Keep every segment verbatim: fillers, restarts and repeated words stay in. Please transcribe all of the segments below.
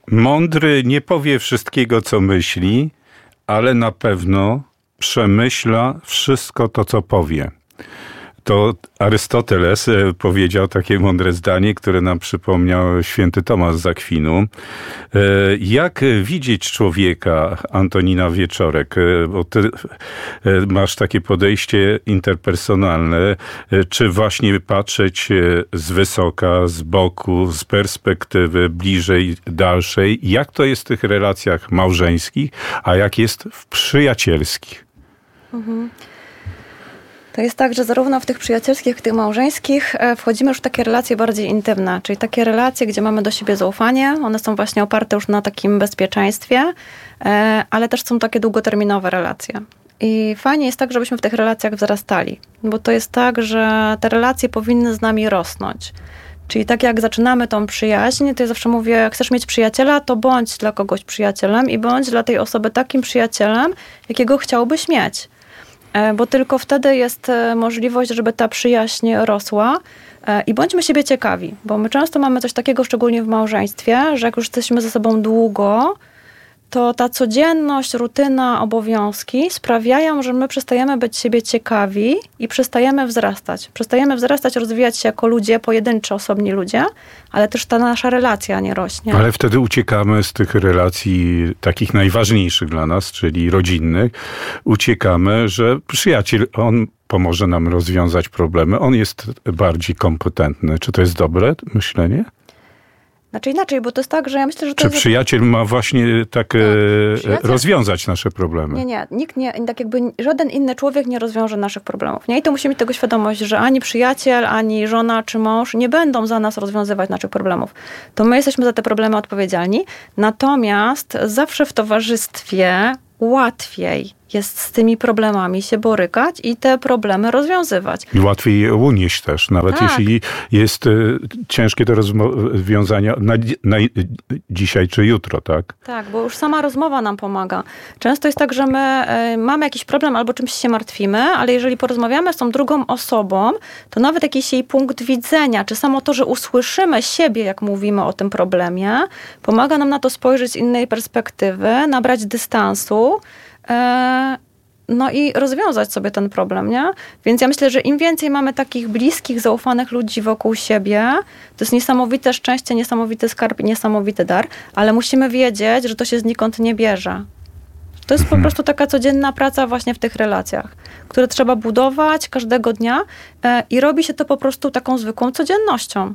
Mądry nie powie wszystkiego, co myśli, ale na pewno przemyśla wszystko to, co powie. To Arystoteles powiedział takie mądre zdanie, które nam przypomniał święty Tomasz z Akwinu. Jak widzieć człowieka, Antonina Wieczorek, bo ty masz takie podejście interpersonalne, czy właśnie patrzeć z wysoka, z boku, z perspektywy bliżej, dalszej, jak to jest w tych relacjach małżeńskich, a jak jest w przyjacielskich? Mhm. To jest tak, że zarówno w tych przyjacielskich, jak i tych małżeńskich wchodzimy już w takie relacje bardziej intymne, czyli takie relacje, gdzie mamy do siebie zaufanie. One są właśnie oparte już na takim bezpieczeństwie, ale też są takie długoterminowe relacje. I fajnie jest tak, żebyśmy w tych relacjach wzrastali, bo to jest tak, że te relacje powinny z nami rosnąć. Czyli tak jak zaczynamy tą przyjaźń, to ja zawsze mówię, jak chcesz mieć przyjaciela, to bądź dla kogoś przyjacielem i bądź dla tej osoby takim przyjacielem, jakiego chciałbyś mieć. Bo tylko wtedy jest możliwość, żeby ta przyjaźń rosła i bądźmy siebie ciekawi, bo my często mamy coś takiego, szczególnie w małżeństwie, że jak już jesteśmy ze sobą długo, to ta codzienność, rutyna, obowiązki sprawiają, że my przestajemy być siebie ciekawi i przestajemy wzrastać. Przestajemy wzrastać, rozwijać się jako ludzie, pojedynczy, osobni ludzie, ale też ta nasza relacja nie rośnie. Ale wtedy uciekamy z tych relacji takich najważniejszych dla nas, czyli rodzinnych. Uciekamy, że przyjaciel, on pomoże nam rozwiązać problemy. On jest bardziej kompetentny. Czy to jest dobre myślenie? Znaczy inaczej, bo to jest tak, że ja myślę, że to Czy jest... przyjaciel ma właśnie tak, tak przyjaciel... rozwiązać nasze problemy? Nie, nie. Nikt nie, tak jakby żaden inny człowiek nie rozwiąże naszych problemów. Nie? I to musimy mieć tego świadomość, że ani przyjaciel, ani żona, czy mąż nie będą za nas rozwiązywać naszych problemów. To my jesteśmy za te problemy odpowiedzialni. Natomiast zawsze w towarzystwie łatwiej jest z tymi problemami się borykać i te problemy rozwiązywać. I łatwiej je unieść też, nawet tak. Jeśli jest y, ciężkie do rozwiązania na, na dzisiaj czy jutro, tak? Tak, bo już sama rozmowa nam pomaga. Często jest tak, że my y, mamy jakiś problem albo czymś się martwimy, ale jeżeli porozmawiamy z tą drugą osobą, to nawet jakiś jej punkt widzenia, czy samo to, że usłyszymy siebie, jak mówimy o tym problemie, pomaga nam na to spojrzeć z innej perspektywy, nabrać dystansu, no i rozwiązać sobie ten problem, nie? Więc ja myślę, że im więcej mamy takich bliskich, zaufanych ludzi wokół siebie, to jest niesamowite szczęście, niesamowity skarb i niesamowity dar, ale musimy wiedzieć, że to się znikąd nie bierze. To jest po prostu taka codzienna praca właśnie w tych relacjach, które trzeba budować każdego dnia i robi się to po prostu taką zwykłą codziennością.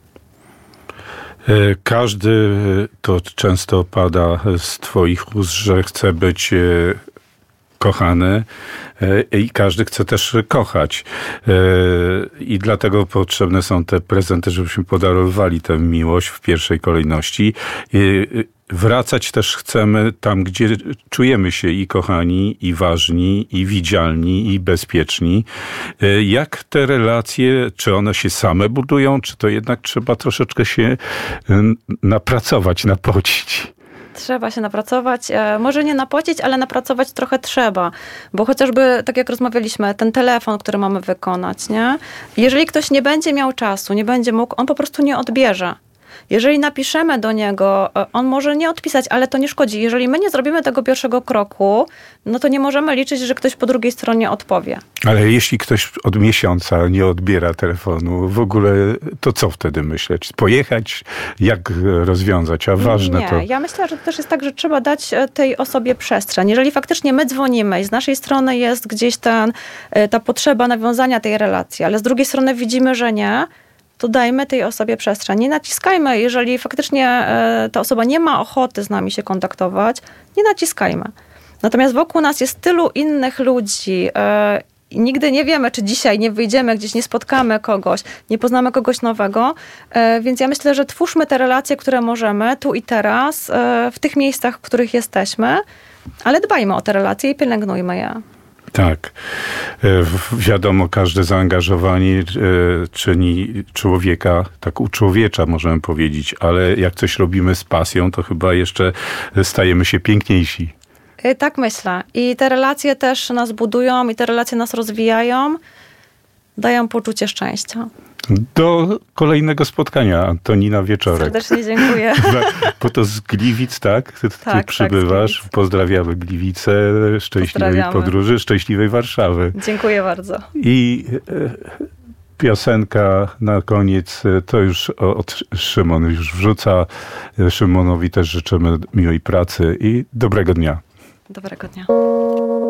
Każdy, to często pada z twoich ust, że chce być kochany i każdy chce też kochać. I dlatego potrzebne są te prezenty, żebyśmy podarowywali tę miłość w pierwszej kolejności. Wracać też chcemy tam, gdzie czujemy się i kochani, i ważni, i widzialni, i bezpieczni. Jak te relacje, czy one się same budują, czy to jednak trzeba troszeczkę się napracować, napocić? Trzeba się napracować. Może nie napocić, ale napracować trochę trzeba. Bo chociażby, tak jak rozmawialiśmy, ten telefon, który mamy wykonać, nie? Jeżeli ktoś nie będzie miał czasu, nie będzie mógł, on po prostu nie odbierze. Jeżeli napiszemy do niego, on może nie odpisać, ale to nie szkodzi. Jeżeli my nie zrobimy tego pierwszego kroku, no to nie możemy liczyć, że ktoś po drugiej stronie odpowie. Ale jeśli ktoś od miesiąca nie odbiera telefonu, w ogóle to co wtedy myśleć? Pojechać? Jak rozwiązać? A ważne nie, to... Ja myślę, że to też jest tak, że trzeba dać tej osobie przestrzeń. Jeżeli faktycznie my dzwonimy i z naszej strony jest gdzieś ten, ta potrzeba nawiązania tej relacji, ale z drugiej strony widzimy, że nie, to dajmy tej osobie przestrzeń. Nie naciskajmy, jeżeli faktycznie ta osoba nie ma ochoty z nami się kontaktować, nie naciskajmy. Natomiast wokół nas jest tylu innych ludzi i nigdy nie wiemy, czy dzisiaj nie wyjdziemy gdzieś, nie spotkamy kogoś, nie poznamy kogoś nowego, więc ja myślę, że twórzmy te relacje, które możemy, tu i teraz, w tych miejscach, w których jesteśmy, ale dbajmy o te relacje i pielęgnujmy je. Tak. Wiadomo, każde zaangażowanie czyni człowieka, tak uczłowiecza możemy powiedzieć, ale jak coś robimy z pasją, to chyba jeszcze stajemy się piękniejsi. Tak myślę. I te relacje też nas budują i te relacje nas rozwijają. dają poczucie szczęścia. Do kolejnego spotkania, Antonina Wieczorek. Serdecznie dziękuję. Bo to z Gliwic, tak? Ty, ty tak, przybywasz. Tak, Pozdrawiamy Gliwice, szczęśliwej podróży, szczęśliwej Warszawy. Dziękuję bardzo. I e, piosenka na koniec, to już od Szymon już wrzuca. Szymonowi też życzymy miłej pracy i dobrego dnia. Dobrego dnia.